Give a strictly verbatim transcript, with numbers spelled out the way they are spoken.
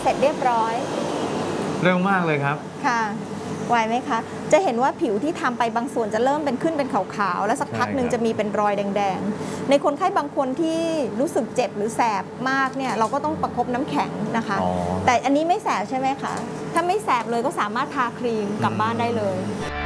เสร็จเรียบร้อยเร็วมากเลยครับค่ะไวไหมคะจะเห็นว่าผิวที่ทำไปบางส่วนจะเริ่มเป็นขึ้นเป็นขาวๆแล้วสักพักหนึ่งจะมีเป็นรอยแดงๆในคนไข้บางคนที่รู้สึกเจ็บหรือแสบมากเนี่ยเราก็ต้องประคบน้ำแข็งนะคะแต่อันนี้ไม่แสบใช่ไหมคะถ้าไม่แสบเลยก็สามารถทาครีมกลับบ้านได้เลย